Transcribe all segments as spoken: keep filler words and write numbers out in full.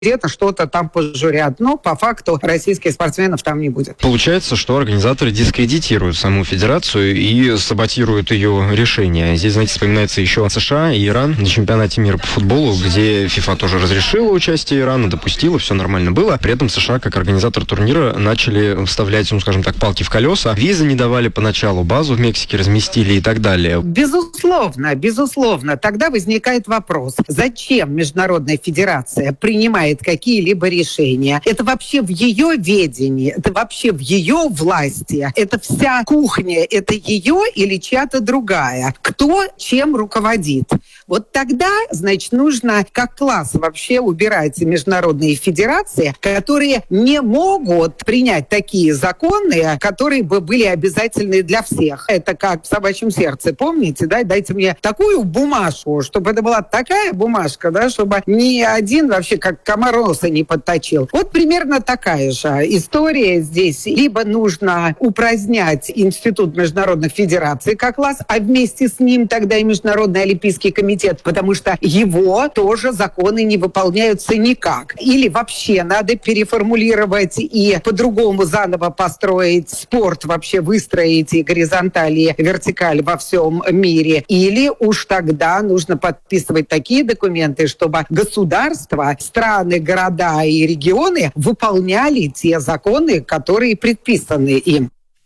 где-то что-то там пожурят. Но по факту российских спортсменов там не будет. Получается, что организаторы дискредитируют саму федерацию и саботируют ее решение. Здесь, знаете, вспоминается еще США и Иран на чемпионате мира по футболу, где ФИФА тоже разрешила участие Ирана, допустила, все нормально было. При этом США, как организатор турнира, начали вставлять, ну, скажем так, палки в колеса. Визы не давали поначалу, базу в Мексике разместили и так далее. Безусловно, безусловно. Тогда возникает вопрос, зачем Международная федерация принимает какие-либо решения? Это вообще в ее ведении, это вообще в ее власти, это вся кухня, это ее или чья-то другая? Кто чем руководит? Вот тогда, значит, нужно как класс вообще убирать международные федерации, которые не могут принять такие законы, которые бы были обязательны для всех. Это как в «Собачьем сердце», помните, да? Дайте мне такую бумажку, чтобы это была такая бумажка, да, чтобы ни один вообще как комар носа не подточил. Вот примерно такая же история здесь. Либо нужно упразднять Институт международных федераций как класс, а вместе с ним тогда и Международный олимпийский комитет, потому что его тоже законы не выполняются никак. Или вообще надо переформулировать и по-другому заново построить спорт, вообще выстроить и горизонталь, и вертикаль во всем мире. Или уж тогда нужно подписывать такие документы, чтобы государства, страны, города и регионы выполняли те законы, которые предписаны им.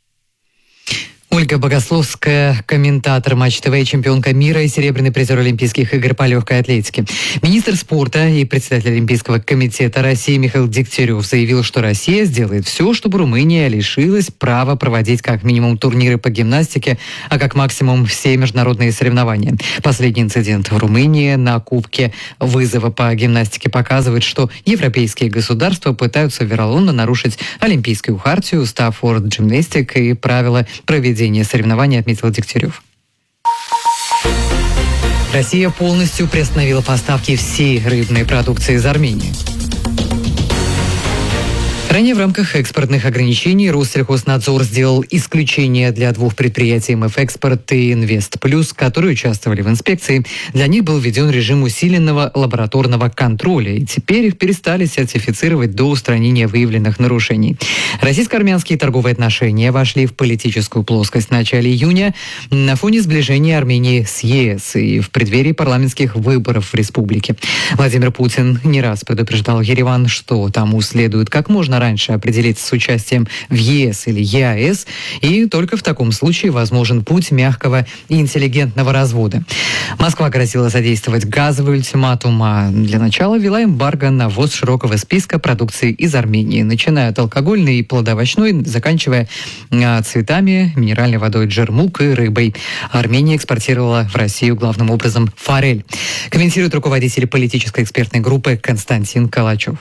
Ольга Богословская, комментатор Матч ТВ, чемпионка мира и серебряный призер Олимпийских игр по легкой атлетике. Министр спорта и председатель Олимпийского комитета России Михаил Дегтярев заявил, что Россия сделает все, чтобы Румыния лишилась права проводить как минимум турниры по гимнастике, а как максимум все международные соревнования. Последний инцидент в Румынии на Кубке вызова по гимнастике показывает, что европейские государства пытаются вероломно нарушить Олимпийскую хартию, устав World Gymnastics и правила проведения соревнований, отметил Дегтярев. Россия полностью приостановила поставки всей рыбной продукции из Армении. Ранее в рамках экспортных ограничений Россельхознадзор сделал исключение для двух предприятий эм эф Экспорт и Инвест Плюс, которые участвовали в инспекции. Для них был введен режим усиленного лабораторного контроля, и теперь их перестали сертифицировать до устранения выявленных нарушений. Российско-армянские торговые отношения вошли в политическую плоскость в начале июня на фоне сближения Армении с е эс и в преддверии парламентских выборов в республике. Владимир Путин не раз предупреждал Ереван, что тому следует как можно раньше определиться с участием в е эс или е а эс, и только в таком случае возможен путь мягкого и интеллигентного развода. Москва грозила задействовать газовый ультиматум, а для начала ввела эмбарго на ввоз широкого списка продукции из Армении, начиная от алкогольной и плодоовощной, заканчивая а, цветами, минеральной водой Джермук и рыбой. Армения экспортировала в Россию главным образом форель. Комментирует руководитель политической экспертной группы Константин Калачев.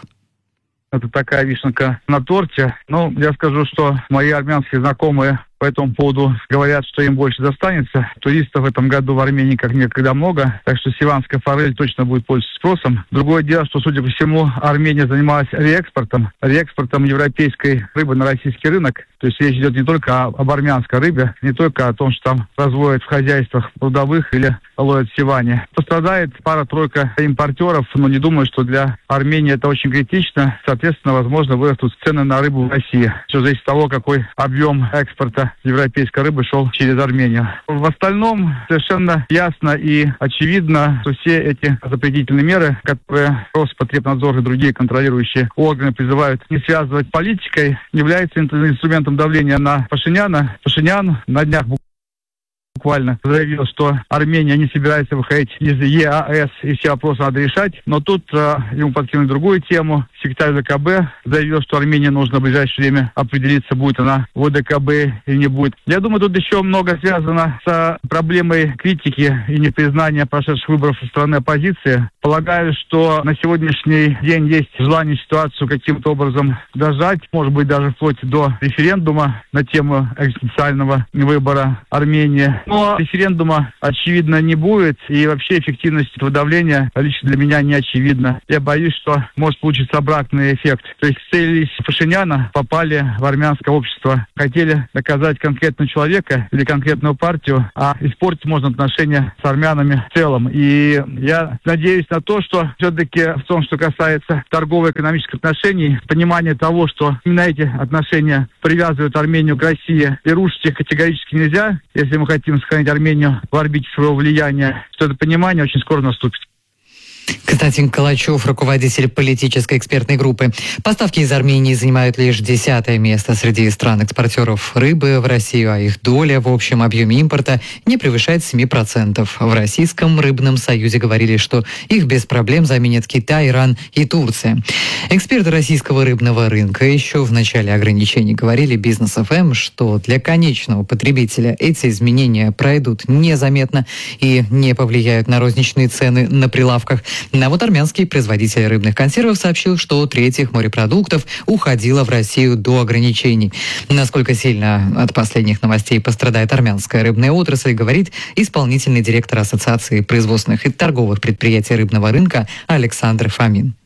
Это такая вишенка на торте. Ну, я скажу, что мои армянские знакомые по этому поводу говорят, что им больше достанется. Туристов в этом году в Армении как никогда много, так что сиванская форель точно будет пользоваться спросом. Другое дело, что, судя по всему, Армения занималась реэкспортом, реэкспортом европейской рыбы на российский рынок. То есть речь идет не только об армянской рыбе, не только о том, что там разводят в хозяйствах прудовых или ловят в Сиване. Пострадает пара-тройка импортеров, но не думаю, что для Армении это очень критично. Соответственно, возможно, вырастут цены на рыбу в России. Все зависит от того, какой объем экспорта европейской рыбы шел через Армению. В остальном совершенно ясно и очевидно, что все эти запретительные меры, которые Роспотребнадзор и другие контролирующие органы призывают не связывать с политикой, являются инструментом давления на Пашиняна. Пашинян на днях буквально заявил, что Армения не собирается выходить из е а эс и все вопросы надо решать. Но тут э, ему подкинули другую тему. Секретарь вэ ка бэ заявил, что Армении нужно в ближайшее время определиться, будет она в о дэ ка бэ или не будет. Я думаю, тут еще много связано с проблемой критики и непризнания прошедших выборов со стороны оппозиции. Полагаю, что на сегодняшний день есть желание ситуацию каким-то образом дожать, может быть, даже вплоть до референдума на тему экзистенциального выбора Армении. Но референдума, очевидно, не будет, и вообще эффективность этого давления лично для меня не очевидна. Я боюсь, что может получиться обратный эффект. То есть целились Пашиняна, попали в армянское общество. Хотели доказать конкретного человека или конкретную партию, а испортить можно отношения с армянами в целом. И я надеюсь на на то, что все-таки в том, что касается торгово-экономических отношений, понимание того, что именно эти отношения привязывают Армению к России, и рушить их категорически нельзя, если мы хотим сохранить Армению в орбите своего влияния, что это понимание очень скоро наступит. Константин Калачев, руководитель политической экспертной группы. Поставки из Армении занимают лишь десятое место среди стран-экспортеров рыбы в Россию, а их доля в общем объеме импорта не превышает семь процентов. В Российском рыбном союзе говорили, что их без проблем заменят Китай, Иран и Турция. Эксперты российского рыбного рынка еще в начале ограничений говорили Бизнес эф эм, что для конечного потребителя эти изменения пройдут незаметно и не повлияют на розничные цены на прилавках. А вот армянский производитель рыбных консервов сообщил, что треть их морепродуктов уходила в Россию до ограничений. Насколько сильно от последних новостей пострадает армянская рыбная отрасль, говорит исполнительный директор Ассоциации производственных и торговых предприятий рыбного рынка Александр Фомин.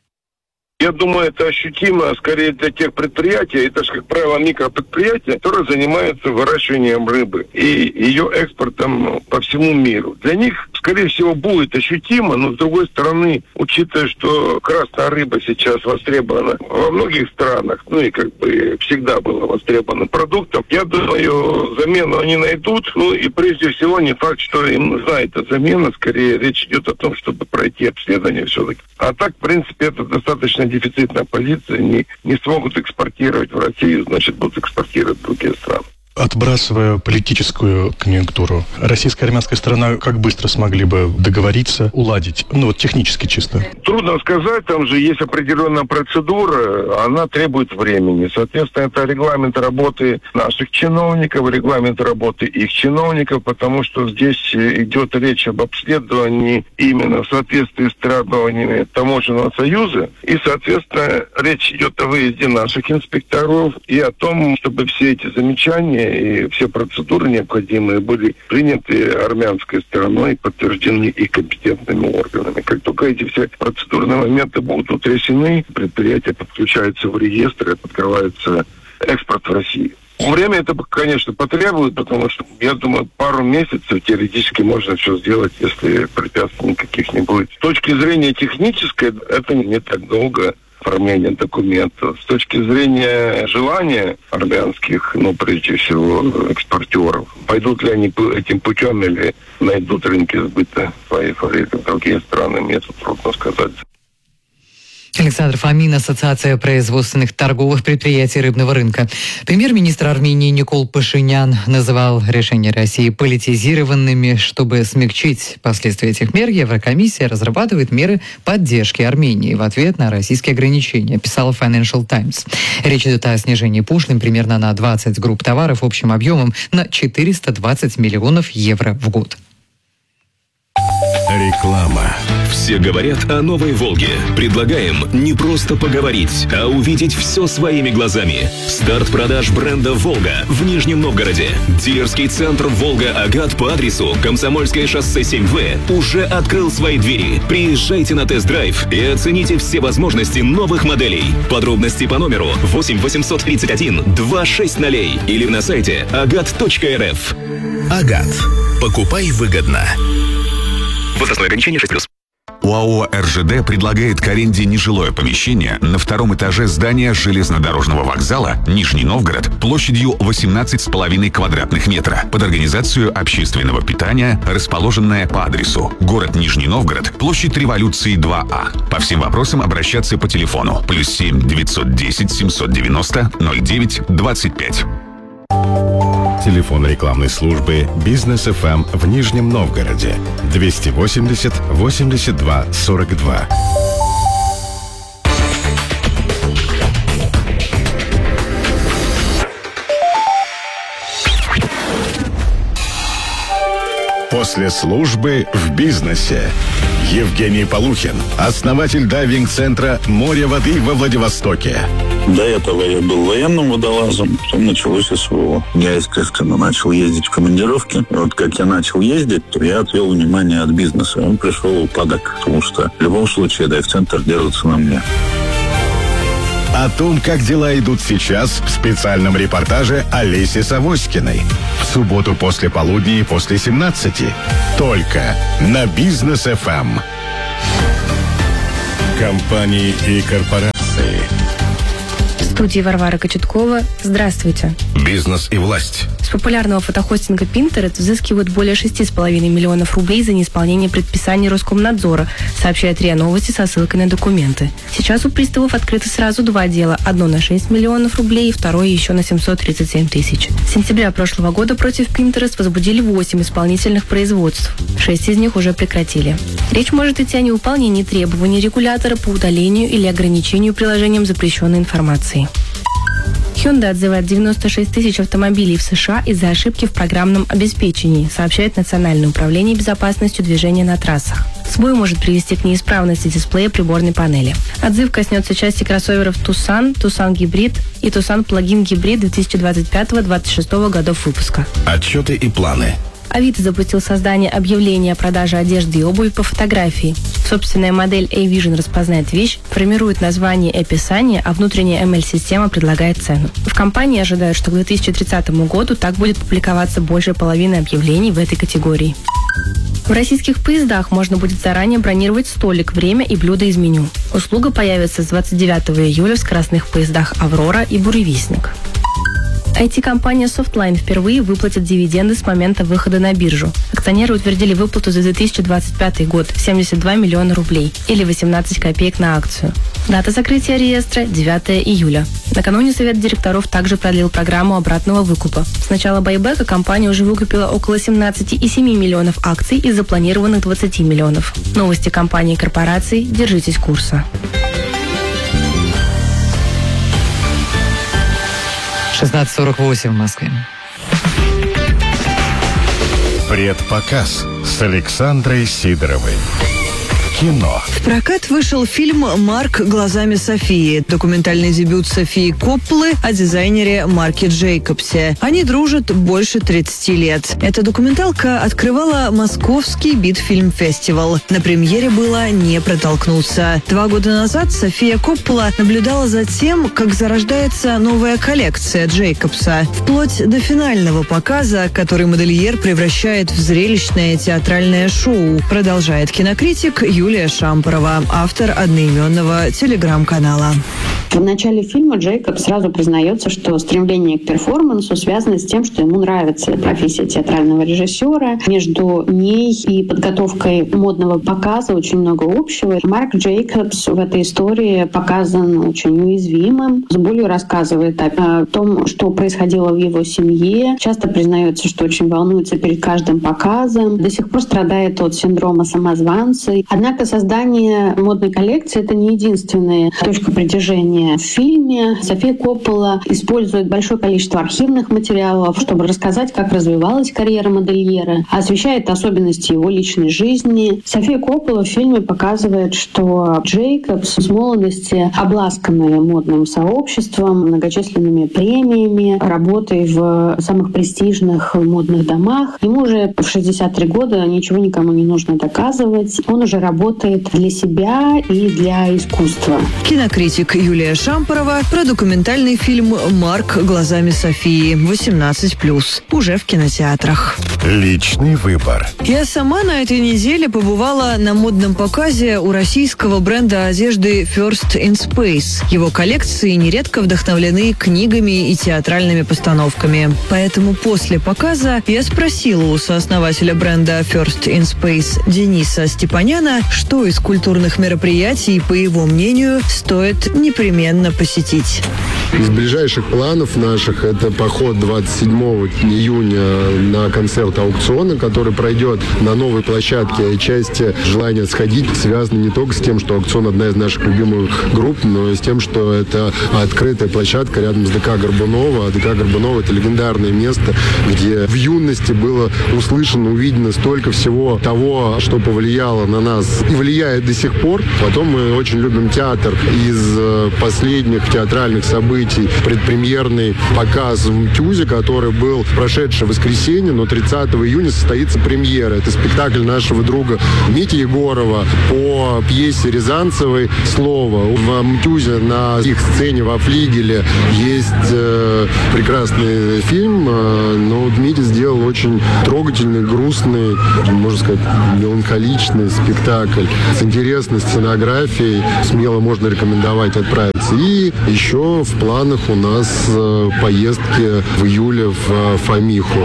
Я думаю, это ощутимо скорее для тех предприятий, это же, как правило, микропредприятия, которые занимаются выращиванием рыбы и ее экспортом по всему миру. Для них, скорее всего, будет ощутимо, но, с другой стороны, учитывая, что красная рыба сейчас востребована во многих странах, ну и как бы всегда была востребована продуктом, я думаю, замену они найдут. Ну и прежде всего не факт, что им нужна эта замена, скорее речь идет о том, чтобы пройти обследование все-таки. А так, в принципе, это достаточно дефицитная позиция, не, не смогут экспортировать в Россию, значит, будут экспортировать в другие страны. Отбрасывая политическую конъюнктуру, российская и армянская сторона как быстро смогли бы договориться, уладить? Ну вот технически чисто. Трудно сказать, там же есть определенная процедура, она требует времени. Соответственно, это регламент работы наших чиновников, регламент работы их чиновников, потому что здесь идет речь об обследовании именно в соответствии с требованиями Таможенного союза. И, соответственно, речь идет о выезде наших инспекторов и о том, чтобы все эти замечания и все процедуры необходимые были приняты армянской стороной и подтверждены и компетентными органами. Как только эти все процедурные моменты будут утрясены, предприятие подключается в реестр и открывается экспорт в Россию. Время это, конечно, потребует, потому что, я думаю, пару месяцев теоретически можно все сделать, если препятствий никаких не будет. С точки зрения технической, это не так долго. Оформление документов. С точки зрения желания армянских, ну, прежде всего, экспортеров, пойдут ли они этим путем или найдут рынки сбыта своих в другие страны, мне тут трудно сказать. Александр Фомин, Ассоциация производственных торговых предприятий рыбного рынка. Премьер-министр Армении Никол Пашинян называл решения России политизированными. Чтобы смягчить последствия этих мер, Еврокомиссия разрабатывает меры поддержки Армении в ответ на российские ограничения, писал Financial Times. Речь идет о снижении пошлин примерно на двадцать групп товаров общим объемом на четыреста двадцать миллионов евро в год. Реклама. Все говорят о новой «Волге». Предлагаем не просто поговорить, а увидеть все своими глазами. Старт продаж бренда «Волга» в Нижнем Новгороде. Дилерский центр «Волга-Агат» по адресу Комсомольское шоссе семь вэ уже открыл свои двери. Приезжайте на тест-драйв и оцените все возможности новых моделей. Подробности по номеру восемь восемьсот тридцать один двадцать шесть нолей или на сайте агат точка эр эф. «Агат». Покупай выгодно. Возрастное ограничение шесть плюс. ОАО эр жэ дэ предлагает к аренде нежилое помещение на втором этаже здания железнодорожного вокзала Нижний Новгород площадью восемнадцать с половиной квадратных метра под организацию общественного питания, расположенное по адресу город Нижний Новгород, площадь Революции два а. По всем вопросам обращаться по телефону плюс семь девятьсот десять семьсот девяносто ноль девять двадцать пять. Телефон рекламной службы «Бизнес эф эм» в Нижнем Новгороде двести восемьдесят восемьдесят два сорок два. После службы в бизнесе. Евгений Полухин, основатель дайвинг-центра «Море воды» во Владивостоке. До этого я был военным водолазом, потом началось СВО. Я, естественно, начал ездить в командировки. И вот как я начал ездить, то я отвел внимание от бизнеса. Он пришел упадок, потому что в любом случае дайв-центр держится на мне. О том, как дела идут сейчас, в специальном репортаже Олеси Савоськиной. В субботу после полудня и после семнадцати. Только на Бизнес эф эм. Компании и корпорации. В студии Варвара Кочеткова. Здравствуйте. Бизнес и власть. С популярного фотохостинга Pinterest взыскивают более шести с половиной миллионов рублей за неисполнение предписаний Роскомнадзора, сообщает РИА Новости со ссылкой на документы. Сейчас у приставов открыты сразу два дела. Одно на шесть миллионов рублей и второе еще на семьсот тридцать семь тысяч. С сентября прошлого года против Pinterest возбудили восемь исполнительных производств. Шесть из них уже прекратили. Речь может идти о невыполнении требований регулятора по удалению или ограничению приложением запрещенной информации. Hyundai отзывает девяносто шесть тысяч автомобилей в США из-за ошибки в программном обеспечении, сообщает Национальное управление безопасностью движения на трассах. Сбой может привести к неисправности дисплея приборной панели. Отзыв коснется части кроссоверов Tucson, Tucson Hybrid и Tucson Plug-in Hybrid две тысячи двадцать пятого — две тысячи двадцать шестого годов выпуска. Отчеты и планы. Авито запустил создание объявления о продаже одежды и обуви по фотографии. Собственная модель A-Vision распознает вещь, формирует название и описание, а внутренняя эм эль-система предлагает цену. В компании ожидают, что к две тысячи тридцатому году так будет публиковаться больше половины объявлений в этой категории. В российских поездах можно будет заранее бронировать столик, время и блюда из меню. Услуга появится с двадцать девятого июля в скоростных поездах «Аврора» и «Буревестник». ай ти-компания Softline впервые выплатит дивиденды с момента выхода на биржу. Акционеры утвердили выплату за две тысячи двадцать пятый год в семьдесят два миллиона рублей или восемнадцать копеек на акцию. Дата закрытия реестра – девятого июля. Накануне совет директоров также продлил программу обратного выкупа. С начала байбека компания уже выкупила около семнадцать целых семь десятых миллионов акций из запланированных двадцати миллионов. Новости компании и корпораций. Держитесь курса. шестнадцать сорок восемь в Москве. Предпоказ с Александрой Сидоровой. Кино. В прокат вышел фильм «Марк. Глазами Софии». Документальный дебют Софии Копполы о дизайнере Марке Джейкобсе. Они дружат больше тридцати лет. Эта документалка открывала Московский Битфильм-фестивал. На премьере было не протолкнуться. Два года назад София Коппола наблюдала за тем, как зарождается новая коллекция Джейкобса. Вплоть до финального показа, который модельер превращает в зрелищное театральное шоу, продолжает кинокритик Юлия Юлия Шампорова, автор одноименного телеграм-канала. В начале фильма Джейкоб сразу признается, что стремление к перформансу связано с тем, что ему нравится профессия театрального режиссера. Между ней и подготовкой модного показа очень много общего. Марк Джейкобс в этой истории показан очень уязвимым. С болью рассказывает о том, что происходило в его семье. Часто признается, что очень волнуется перед каждым показом. До сих пор страдает от синдрома самозванца. Однако создание модной коллекции — это не единственная точка притяжения в фильме. София Коппола использует большое количество архивных материалов, чтобы рассказать, как развивалась карьера модельера, освещает особенности его личной жизни. София Коппола в фильме показывает, что Джейкобс с молодости, обласканный модным сообществом, многочисленными премиями, работой в самых престижных модных домах, ему уже в шестьдесят три года ничего никому не нужно доказывать. Он уже работает для себя и для искусства. Кинокритик Юлия Шампорова про документальный фильм «Марк. Глазами Софии» восемнадцать плюс. Уже в кинотеатрах. Личный выбор. Я сама на этой неделе побывала на модном показе у российского бренда одежды First in Space. Его коллекции нередко вдохновлены книгами и театральными постановками. Поэтому после показа я спросила у сооснователя бренда First in Space Дениса Степаняна, что из культурных мероприятий, по его мнению, стоит непременно посетить. Из ближайших планов наших это поход двадцать седьмого июня на концерт аукциона, который пройдет на новой площадке. Отчасти желание сходить связано не только с тем, что аукцион одна из наших любимых групп, но и с тем, что это открытая площадка рядом с ДК Горбунова. А ДК Горбунова — это легендарное место, где в юности было услышано, увидено столько всего того, что повлияло на нас и влияет до сих пор. Потом мы очень любим театр. Из последних театральных событий событий. Предпремьерный показ в МТЮЗе, который был в прошедшее воскресенье, но тридцатого июня состоится премьера. Это спектакль нашего друга Мити Егорова по пьесе Рязанцевой «Слово». В МТЮЗе на их сцене во флигеле есть э, прекрасный фильм, э, но Митя сделал очень трогательный, грустный, можно сказать, меланхоличный спектакль с интересной сценографией. Смело можно рекомендовать отправиться. И еще в планах у нас э, поездки в июле в Фомиху.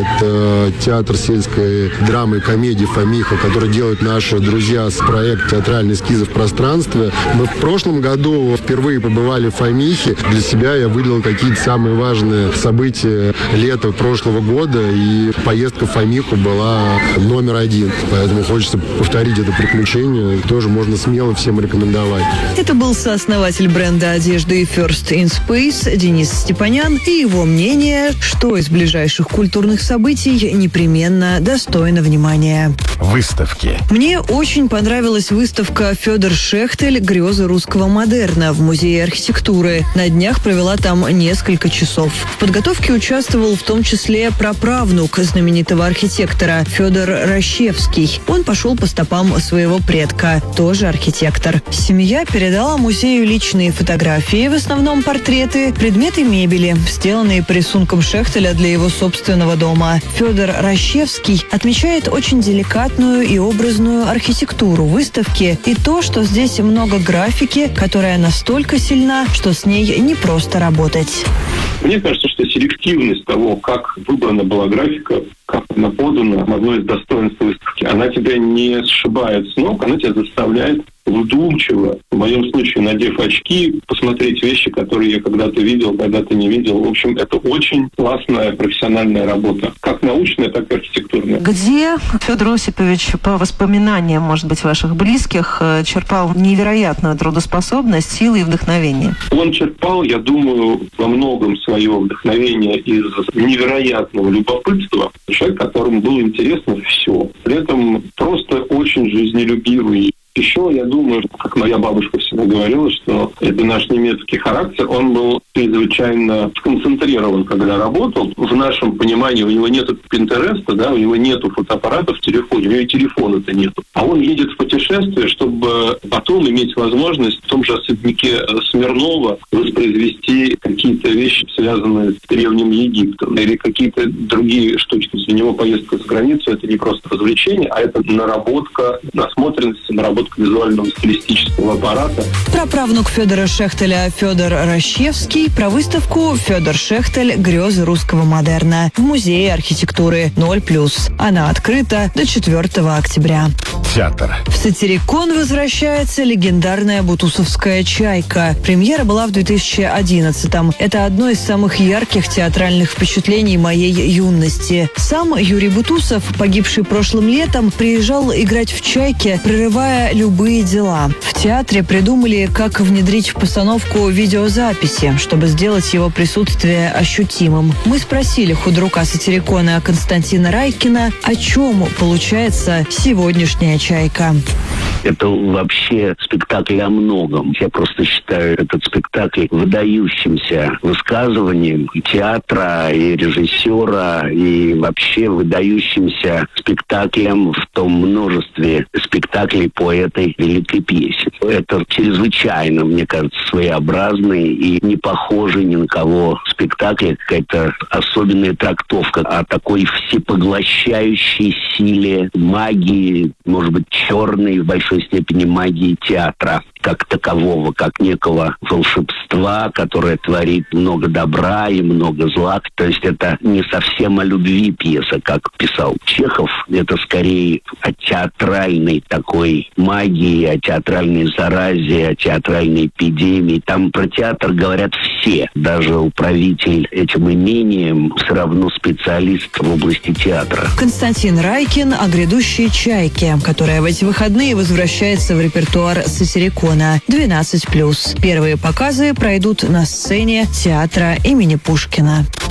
Это театр сельской драмы и комедии «Фомиха», который делают наши друзья с проекта «Театральный эскиз в пространстве». Мы в прошлом году впервые побывали в Фомихе. Для себя я выделил какие-то самые важные события лета прошлого года, и поездка в Фомиху была номер один. Поэтому хочется повторить это приключение. Тоже можно смело всем рекомендовать. Это был сооснователь бренда одежды First in Space Денис Степанян и его мнение, что из ближайших культурных событий непременно достойно внимания. Выставки. Мне очень понравилась выставка «Федор Шехтель. Грезы русского модерна» в Музее архитектуры. На днях провела там несколько часов. В подготовке участвовал в том числе праправнук знаменитого архитектора Федор Рощевский. Он пошел по стопам своего предка, тоже архитектор. Семья передала музею личные фотографии, в основном портреты, предметы мебели, сделанные по рисункам Шехтеля для его собственного дома. Федор Рощевский отмечает очень деликатную и образную архитектуру выставки и то, что здесь много графики, которая настолько сильна, что с ней не просто работать. Мне кажется, что селективность того, как выбрана была графика, как она подана, одно из достоинств выставки, она тебя не сшибает с ног, она тебя заставляет вдумчиво, в моем случае, надев очки, посмотреть вещи, которые я когда-то видел, когда-то не видел. В общем, это очень классная профессиональная работа, как научная, так и архитектурная. Где Федор Осипович, по воспоминаниям, может быть, ваших близких, черпал невероятную трудоспособность, силы и вдохновение? Он черпал, я думаю, во многом свое вдохновение из невероятного любопытства. Человек, которому было интересно все. При этом просто очень жизнелюбивый. Еще, я думаю, как моя бабушка всегда говорила, что это наш немецкий характер, он был чрезвычайно сконцентрирован, когда работал. В нашем понимании у него нету Пинтереста, да, у него нету фотоаппарата в телефоне, у него и телефона-то нету. А он едет в путешествие, чтобы потом иметь возможность в том же особняке Смирнова воспроизвести какие-то вещи, связанные с Древним Египтом, или какие-то другие штучки. Для него поездка за границу — это не просто развлечение, а это наработка насмотренности, наработка визуального стилистического аппарата. Праправнук Федора Шехтеля Федор Рощевский про выставку «Федор Шехтель. Грезы русского модерна» в Музее архитектуры ноль плюс. Она открыта до четвёртого октября. Театр. В Сатирикон возвращается легендарная бутусовская «Чайка». Премьера была в две тысячи одиннадцатом. Это одно из самых ярких театральных впечатлений моей юности. Сам Юрий Бутусов, погибший прошлым летом, приезжал играть в «Чайке», прерывая любые дела. В театре придумали, как внедрить в постановку видеозаписи, чтобы сделать его присутствие ощутимым. Мы спросили худрука Сатирикона Константина Райкина, о чем получается сегодняшняя «Чайка». Это вообще спектакль о многом. Я просто считаю этот спектакль выдающимся высказыванием и театра, и режиссера, и вообще выдающимся спектаклем в том множестве спектаклей по этой великой пьесе. Это чрезвычайно, мне кажется, своеобразный и не похожий ни на кого спектакль, какая-то особенная трактовка о такой всепоглощающей силе магии, может быть, черной в большой степени магии театра как такового, как некого волшебства, которое творит много добра и много зла. То есть это не совсем о любви пьеса, как писал Чехов. Это скорее о театральной такой магии, о театральной заразе, о театральной эпидемии. Там про театр говорят все. Даже управитель этим имением все равно специалист в области театра. Константин Райкин о грядущей «Чайке», которая в эти выходные возвращается в репертуар Сатирикона двенадцать плюс. Первые показы пройдут на сцене театра имени Пушкина. В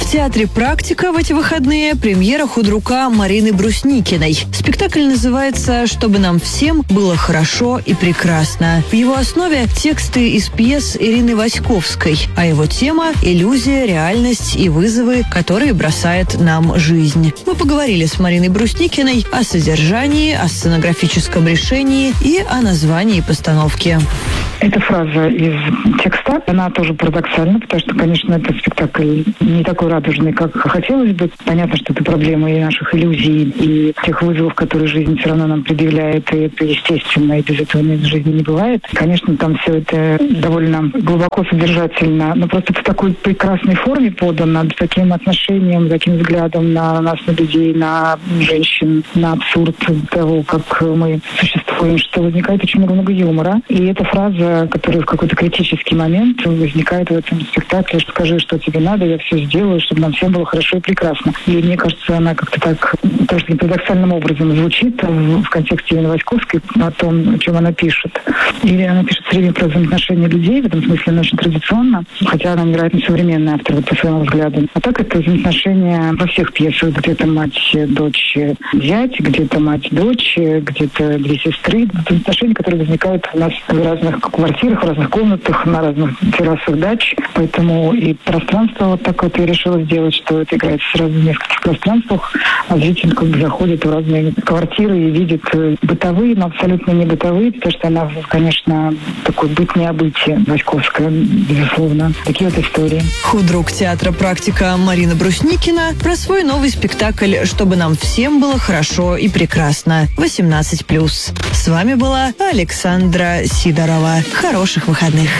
театре «Практика» в эти выходные премьера худрука Марины Брусникиной. Спектакль называется «Чтобы нам всем было хорошо и прекрасно». В его основе тексты из пьес Ирины Васьковской, а его тема – иллюзия, реальность и вызовы, которые бросает нам жизнь. Мы поговорили с Мариной Брусникиной о содержании, о сценографическом решении и о названии постановки. Эта фраза из текста, она тоже парадоксальна, потому что, конечно, этот спектакль не такой радужный, как хотелось бы. Понятно, что это проблема и наших иллюзий, и тех вызовов, которые жизнь все равно нам предъявляет, и это естественно, и без этого в жизни не бывает. Конечно, там все это довольно глубоко содержательно, но просто в такой прекрасной форме подано, с таким отношением, таким взглядом на нас, на людей, на женщин, на абсурд того, как мы существуем, что возникает очень много юмора. И эта фраза, которая в какой-то критический момент возникает в этом спектакле, что скажи, что тебе надо, я все сделаю, чтобы нам всем было хорошо и прекрасно. И мне кажется, она как-то так, тоже парадоксальным образом звучит в контексте Ирины Васьковской о том, о чем она пишет. Или она пишет все время про взаимоотношения людей, в этом смысле она очень традиционно, хотя она, вероятно, современный автор вот, по своему взгляду. А так это взаимоотношения во всех пьесах. Где-то мать, дочь, зять, где-то мать, дочь, где-то две сестры. Это взаимоотношения, которые возникают у нас в разных квартирах, в разных комнатах, на разных террасах дач. Поэтому и пространство вот такое я решила сделать, что это играется сразу в нескольких пространствах, а зритель как бы заходит в разные квартиры и видит бытовые, но абсолютно не бытовые, потому что она, конечно, такой быт необытие Васьковская, безусловно. Такие вот истории. Худрук театра «Практика» Марина Брусникина про свой новый спектакль «Чтобы нам всем было хорошо и прекрасно». восемнадцать плюс. С вами была Александра Сидорова. Хороших выходных.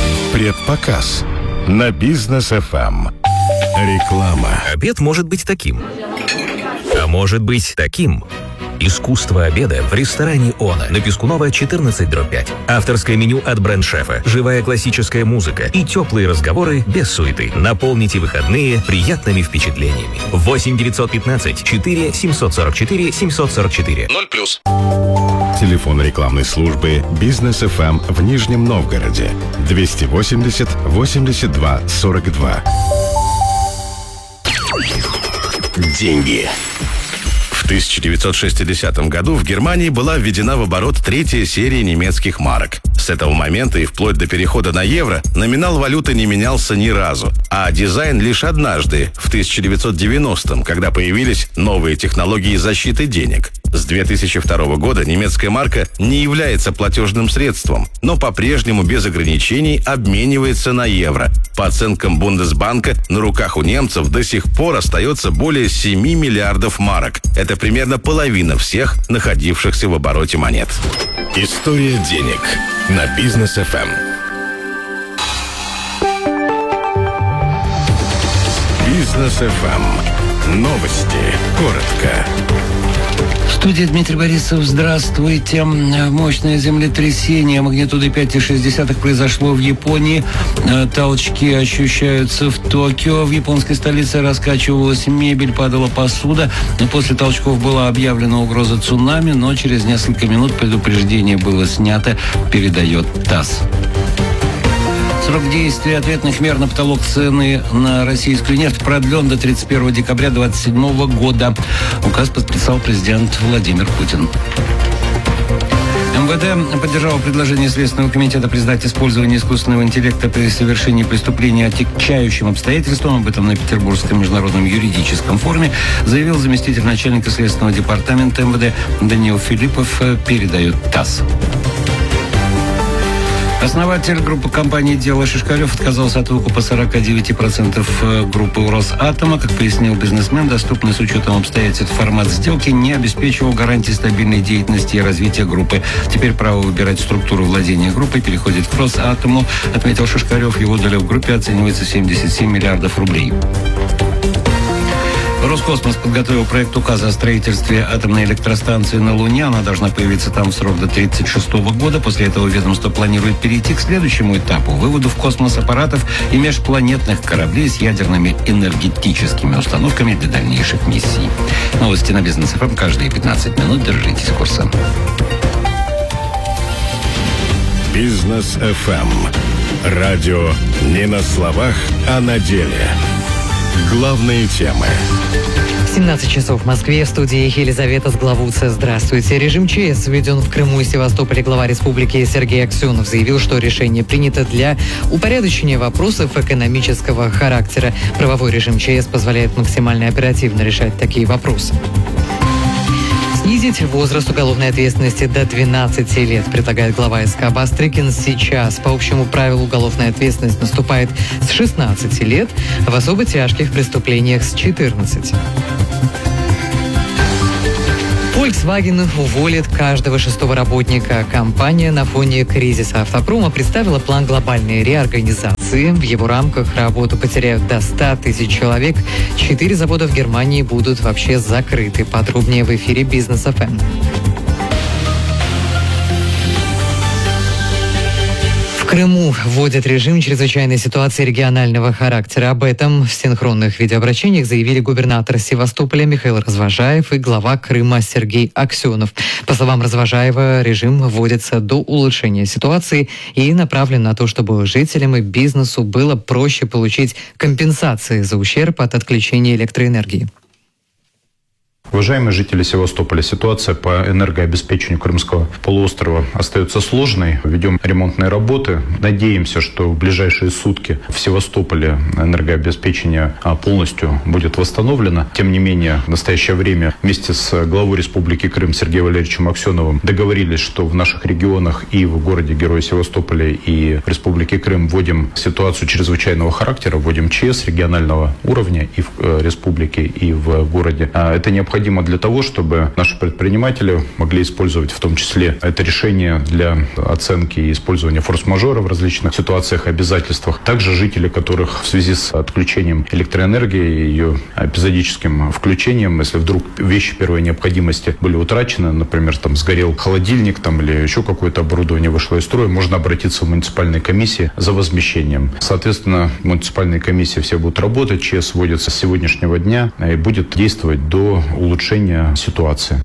Предпоказ на Бизнес эф эм. Реклама. Обед может быть таким, а может быть таким. Искусство обеда в ресторане «Она» на Пискунова четырнадцать дробь пять. Авторское меню от бренд-шефа, живая классическая музыка и теплые разговоры без суеты. Наполните выходные приятными впечатлениями. восемь девятьсот пятнадцать четыре семьсот сорок четыре семьсот сорок четыре. ноль плюс. Телефон рекламной службы «Бизнес эф эм» в Нижнем Новгороде. двести восемьдесят восемьдесят два сорок два. Деньги. В тысяча девятьсот шестидесятом году в Германии была введена в оборот третья серия немецких марок. С этого момента и вплоть до перехода на евро номинал валюты не менялся ни разу, а дизайн лишь однажды, в тысяча девятьсот девяностом, когда появились новые технологии защиты денег. С две тысячи второго года немецкая марка не является платежным средством, но по-прежнему без ограничений обменивается на евро. По оценкам Бундесбанка, на руках у немцев до сих пор остается более семи миллиардов марок. Это примерно половина всех находившихся в обороте монет. История денег на Бизнес эф эм. Бизнес эф эм. Новости. Коротко. В студии Дмитрий Борисов. Здравствуйте. Мощное землетрясение магнитудой пять и шесть десятых произошло в Японии. Толчки ощущаются в Токио. В японской столице раскачивалась мебель, падала посуда. После толчков была объявлена угроза цунами, но через несколько минут предупреждение было снято, передает ТАСС. Срок действия ответных мер на потолок цены на российскую нефть продлен до тридцать первого декабря две тысячи двадцать седьмого года. Указ подписал президент Владимир Путин. эм вэ дэ поддержало предложение Следственного комитета признать использование искусственного интеллекта при совершении преступления отягчающим обстоятельством. Об этом на Петербургском международном юридическом форуме заявил заместитель начальника Следственного департамента эм вэ дэ Даниил Филиппов, передает ТАСС. Основатель группы компании «Дело» Шишкарев отказался от выкупа сорок девять процентов группы «Росатома». Как пояснил бизнесмен, доступный с учетом обстоятельств формат сделки не обеспечивал гарантии стабильной деятельности и развития группы. Теперь право выбирать структуру владения группой переходит к «Росатому», отметил Шишкарев. Его доля в группе оценивается в семьдесят семь миллиардов рублей. Роскосмос подготовил проект указа о строительстве атомной электростанции на Луне. Она должна появиться там в срок до тридцать шестого года. После этого ведомство планирует перейти к следующему этапу – выводу в космос аппаратов и межпланетных кораблей с ядерными энергетическими установками для дальнейших миссий. Новости на Бизнес эф эм каждые пятнадцать минут. Держитесь курса. Бизнес эф эм. Радио не на словах, а на деле. Главные темы. семнадцать часов в Москве. В студии Елизавета Сглавуца. Здравствуйте. Режим ЧС введен в Крыму и Севастополе. Глава республики Сергей Аксенов заявил, что решение принято для упорядочения вопросов экономического характера. Правовой режим ЧС позволяет максимально оперативно решать такие вопросы. Снизить возраст уголовной ответственности до двенадцати лет, предлагает глава СК Бастрыкин. Сейчас по общему правилу уголовная ответственность наступает с шестнадцати лет, в особо тяжких преступлениях с четырнадцати. Volkswagen уволит каждого шестого работника. Компания на фоне кризиса автопрома представила план глобальной реорганизации. В его рамках работу потеряют до ста тысяч человек. Четыре завода в Германии будут вообще закрыты. Подробнее в эфире Бизнес эф эм. В Крыму вводят режим чрезвычайной ситуации регионального характера. Об этом в синхронных видеообращениях заявили губернатор Севастополя Михаил Развожаев и глава Крыма Сергей Аксенов. По словам Развожаева, режим вводится до улучшения ситуации и направлен на то, чтобы жителям и бизнесу было проще получить компенсации за ущерб от отключения электроэнергии. Уважаемые жители Севастополя, ситуация по энергообеспечению Крымского полуострова остается сложной. Ведем ремонтные работы. Надеемся, что в ближайшие сутки в Севастополе энергообеспечение полностью будет восстановлено. Тем не менее, в настоящее время вместе с главой Республики Крым Сергеем Валерьевичем Аксеновым договорились, что в наших регионах и в городе Героя Севастополя, и в Республике Крым вводим ситуацию чрезвычайного характера, вводим ЧС регионального уровня и в республике, и в городе. Это необходимо. Необходимо для того, чтобы наши предприниматели могли использовать в том числе это решение для оценки и использования форс-мажора в различных ситуациях и обязательствах. Также жители, которых в связи с отключением электроэнергии и ее эпизодическим включением, если вдруг вещи первой необходимости были утрачены, например, там сгорел холодильник там, или еще какое-то оборудование вышло из строя, можно обратиться в муниципальные комиссии за возмещением. Соответственно, муниципальные комиссии все будут работать, ЧС вводится с сегодняшнего дня и будет действовать до улучшения ситуации.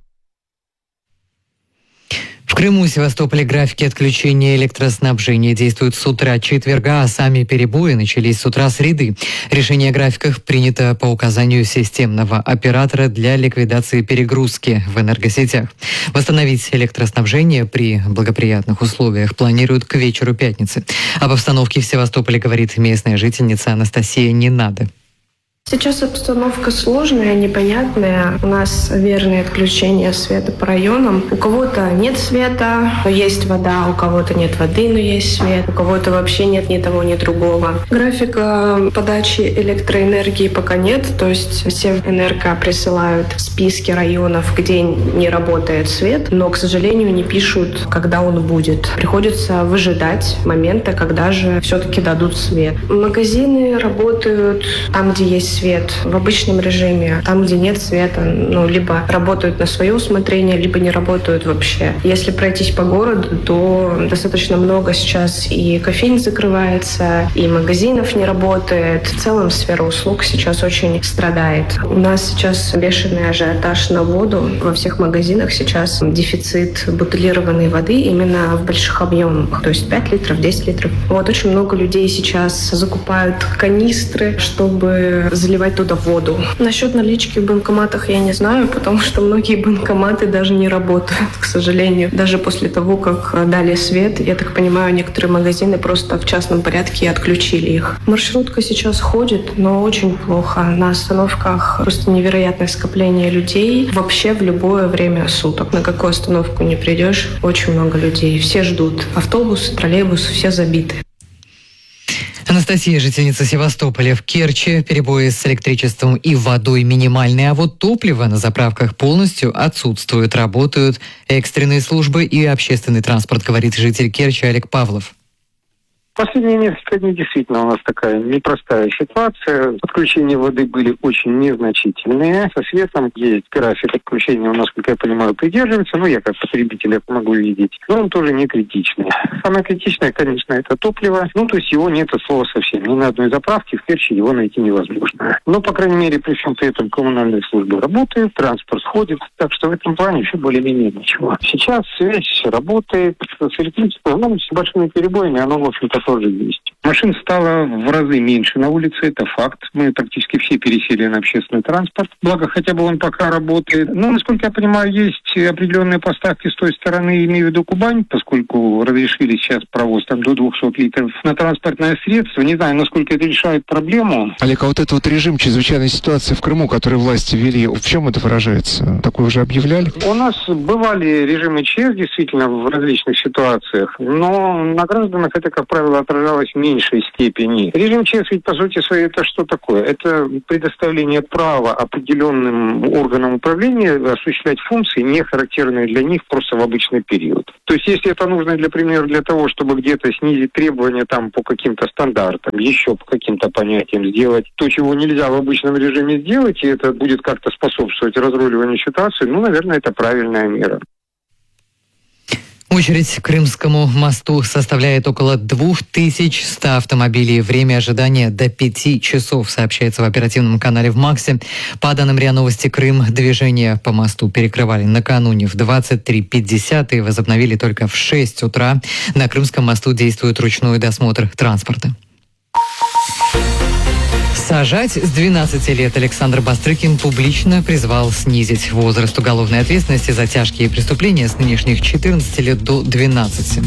В Крыму и Севастополе графики отключения электроснабжения действуют с утра четверга, а сами перебои начались с утра среды. Решение о графиках принято по указанию системного оператора для ликвидации перегрузки в энергосетях. Восстановить электроснабжение при благоприятных условиях планируют к вечеру пятницы. Об обстановке в Севастополе говорит местная жительница Анастасия Ненада. Сейчас обстановка сложная, непонятная. У нас верное отключение света по районам. У кого-то нет света, но есть вода, у кого-то нет воды, но есть свет, у кого-то вообще нет ни того, ни другого. Графика подачи электроэнергии пока нет, то есть Севэнерго присылают списки районов, где не работает свет, но, к сожалению, не пишут, когда он будет. Приходится выжидать момента, когда же все-таки дадут свет. Магазины работают там, где есть свет в обычном режиме. Там, где нет света, ну, либо работают на свое усмотрение, либо не работают вообще. Если пройтись по городу, то достаточно много сейчас и кофеин закрывается, и магазинов не работает. В целом сфера услуг сейчас очень страдает. У нас сейчас бешеный ажиотаж на воду. Во всех магазинах сейчас дефицит бутилированной воды именно в больших объемах. То есть пять литров, десять литров. Вот очень много людей сейчас закупают канистры, чтобы заливать туда воду. Насчет налички в банкоматах я не знаю, потому что многие банкоматы даже не работают, к сожалению. Даже после того, как дали свет, я так понимаю, некоторые магазины просто в частном порядке отключили их. Маршрутка сейчас ходит, но очень плохо. На остановках просто невероятное скопление людей вообще в любое время суток. На какую остановку не придешь, очень много людей. Все ждут. Автобусы, троллейбусы, все забиты. Анастасия, жительница Севастополя. В Керчи перебои с электричеством и водой минимальные, а вот топливо на заправках полностью отсутствует. Работают экстренные службы и общественный транспорт, говорит житель Керчи Олег Павлов. Последние несколько дней действительно у нас такая непростая ситуация. Отключения воды были очень незначительные. Со светом есть график отключения, насколько я понимаю, придерживается. Ну, я как потребитель это могу видеть. Но он тоже не критичный. Самое критичное, конечно, это топливо. Ну, то есть его нет от слова совсем. Ни на одной заправке в Керчи его найти невозможно. Но, по крайней мере, при всем при этом коммунальные службы работают, транспорт ходит. Так что в этом плане еще более-менее ничего. Сейчас связь работает с электричеством, ну, с большими перебоями, оно, в общем-то, тоже есть. Машин стало в разы меньше на улице, это факт. Мы практически все пересели на общественный транспорт. Благо, хотя бы он пока работает. Но, насколько я понимаю, есть определенные поставки с той стороны, имею в виду Кубань, поскольку разрешили сейчас провоз там до двухсот литров на транспортное средство. Не знаю, насколько это решает проблему. Олег, а вот этот вот режим чрезвычайной ситуации в Крыму, который власти ввели, в чем это выражается? Такое уже объявляли? У нас бывали режимы ЧС действительно в различных ситуациях, но на гражданах это, как правило, отражалось в меньшей степени. Режим ЧС ведь, по сути своей, это что такое? Это предоставление права определенным органам управления осуществлять функции, не характерные для них просто в обычный период. То есть, если это нужно, для примера, для того, чтобы где-то снизить требования там по каким-то стандартам, еще по каким-то понятиям сделать то, чего нельзя в обычном режиме сделать, и это будет как-то способствовать разруливанию ситуации, ну, наверное, это правильная мера. Очередь к Крымскому мосту составляет около две тысячи сто автомобилей. Время ожидания до пяти часов, сообщается в оперативном канале в МАКСе. По данным РИА Новости Крым, движение по мосту перекрывали накануне в двадцать три пятьдесят и возобновили только в шесть утра. На Крымском мосту действует ручной досмотр транспорта. Сажать с двенадцати лет. Александр Бастрыкин публично призвал снизить возраст уголовной ответственности за тяжкие преступления с нынешних четырнадцати лет до двенадцати.